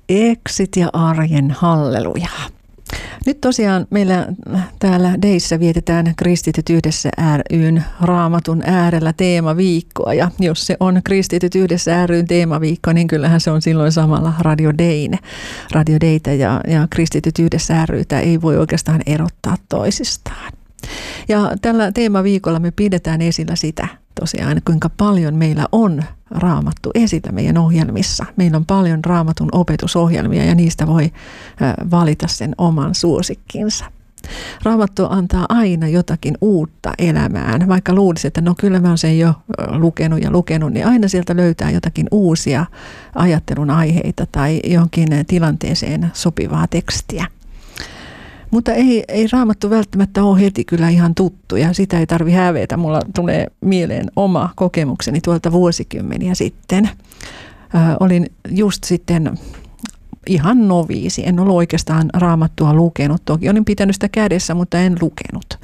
Exit ja arjen halleluja. Nyt tosiaan meillä täällä Deissä vietetään Kristityt yhdessä ry:n Raamatun äärellä teemaviikkoa. Ja jos se on Kristityt yhdessä ry:n teemaviikko, niin kyllähän se on silloin samalla Radio Deitä ja Kristityt yhdessä ry:tä ei voi oikeastaan erottaa toisistaan. Ja tällä teemaviikolla me pidetään esillä sitä tosiaan, kuinka paljon meillä on Raamattu esillä meidän ohjelmissa. Meillä on paljon Raamatun opetusohjelmia ja niistä voi valita sen oman suosikkinsa. Raamattu antaa aina jotakin uutta elämään, vaikka luulisi, että no kyllä mä oon sen jo lukenut, niin aina sieltä löytää jotakin uusia ajattelun aiheita tai johonkin tilanteeseen sopivaa tekstiä. Mutta ei Raamattu välttämättä ole heti kyllä ihan tuttu ja sitä ei tarvitse hävetä. Mulla tulee mieleen oma kokemukseni tuolta vuosikymmeniä sitten. Olin just sitten ihan noviisi. En ollut oikeastaan Raamattua lukenut. Toki olin pitänyt sitä kädessä, mutta en lukenut.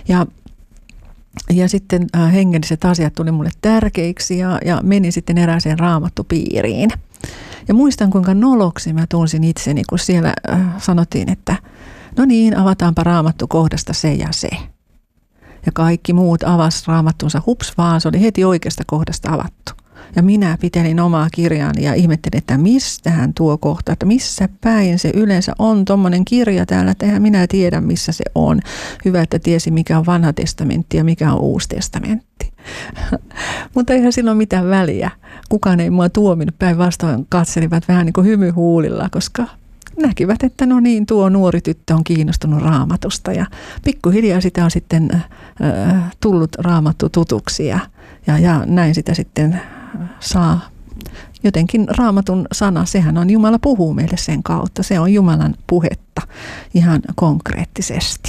Ja sitten hengelliset asiat tuli mulle tärkeiksi ja menin sitten erääseen raamattupiiriin. Ja muistan, kuinka noloksi mä tunsin itseni, kun siellä sanottiin, että no niin, avataanpa Raamattu kohdasta se ja se. Ja kaikki muut avasi Raamattunsa hups vaan, se oli heti oikeasta kohdasta avattu. Ja minä pitelin omaa kirjaani ja ihmettelin, että mistähän tuo kohta, että missä päin se yleensä on tommonen kirja täällä, että eihän minä tiedä missä se on. Hyvä, että tiesi mikä on vanha testamentti ja mikä on uusi testamentti. Mutta eihän sillä ole mitään väliä. Kukaan ei mua tuominut, päinvastoin katselivat vähän niin kuin hymyhuulilla, koska näkivät, että no niin, tuo nuori tyttö on kiinnostunut Raamatusta ja pikkuhiljaa sitä on sitten tullut Raamattu tutuksi ja näin sitä sitten saa. Jotenkin Raamatun sana, sehän on Jumala puhuu meille sen kautta, se on Jumalan puhetta ihan konkreettisesti.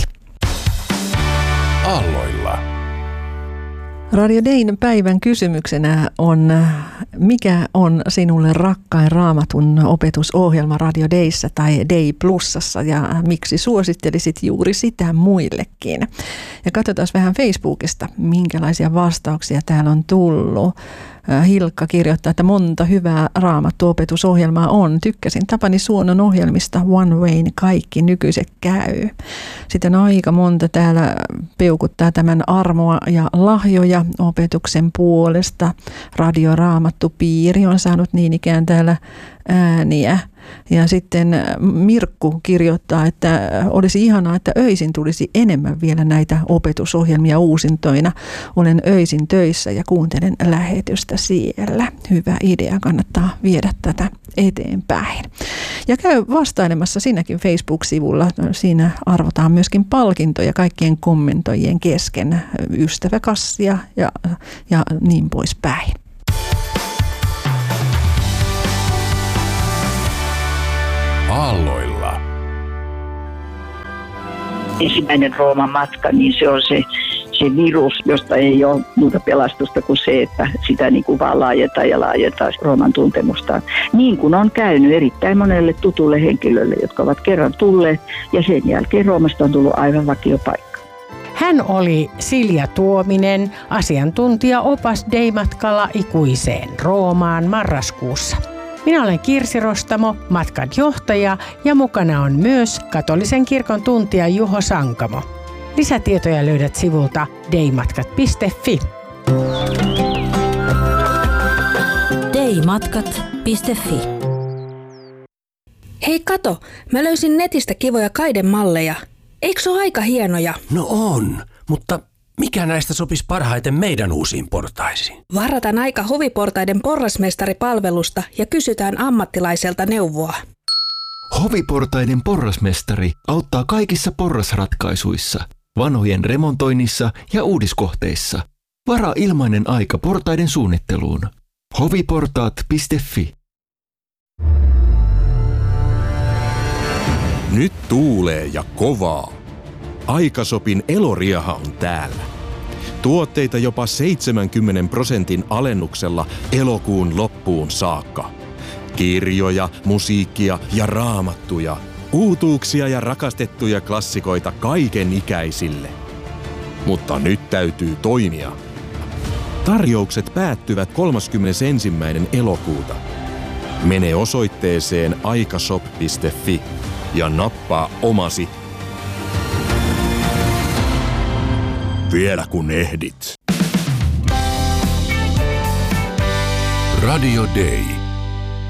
Aalloilla. Radio Dein päivän kysymyksenä on, mikä on sinulle rakkain Raamatun opetusohjelma Radio Deissä tai Dei Plusassa ja miksi suosittelisit juuri sitä muillekin? Ja katsotaan vähän Facebookista, minkälaisia vastauksia täällä on tullut. Hilkka kirjoittaa, että monta hyvää Raamattu-opetusohjelmaa on. Tykkäsin Tapani Suonon ohjelmista One Wayn kaikki nykyiset käy. Sitten aika monta täällä peukuttaa tämän armoa ja lahjoja opetuksen puolesta. Radio Raamattu-piiri on saanut niin ikään täällä ääniä. Ja sitten Mirkku kirjoittaa, että olisi ihanaa, että öisin tulisi enemmän vielä näitä opetusohjelmia uusintoina. Olen öisin töissä ja kuuntelen lähetystä siellä. Hyvä idea, kannattaa viedä tätä eteenpäin. Ja käy vastailemassa sinäkin Facebook-sivulla. Siinä arvotaan myöskin palkintoja kaikkien kommentoijien kesken, ystäväkassia ja niin poispäin. Aalloilla. Ensimmäinen Rooman matka, niin se on se virus, josta ei ole muuta pelastusta kuin se, että sitä niin kuin vaan laajentaa Rooman tuntemustaan. Niin kuin on käynyt erittäin monelle tutulle henkilölle, jotka ovat kerran tulleet ja sen jälkeen Roomasta on tullut aivan vakiopaikka. Hän oli Silja Tuominen, asiantuntija-opas Dei-matkalla ikuiseen Roomaan marraskuussa. Minä olen Kirsi Rostamo, matkan johtaja ja mukana on myös katolisen kirkon tuntija Juho Sankamo. Lisätietoja löydät sivulta deimatkat.fi. deimatkat.fi. Hei kato, mä löysin netistä kivoja kaidemalleja. Eikö se ole aika hienoja? No on, mutta mikä näistä sopisi parhaiten meidän uusiin portaisiin? Varataan aika Hoviportaiden porrasmestaripalvelusta ja kysytään ammattilaiselta neuvoa. Hoviportaiden porrasmestari auttaa kaikissa porrasratkaisuissa, vanhojen remontoinnissa ja uudiskohteissa. Varaa ilmainen aika portaiden suunnitteluun. hoviportaat.fi. Nyt tuulee ja kovaa. Aikasopin eloriaha on täällä. Tuotteita jopa 70% alennuksella elokuun loppuun saakka. Kirjoja, musiikkia ja raamattuja. Uutuuksia ja rakastettuja klassikoita kaiken ikäisille. Mutta nyt täytyy toimia. Tarjoukset päättyvät 31. elokuuta. Mene osoitteeseen aikashop.fi ja nappaa omasi. Vielä kun ehdit. Radio Day.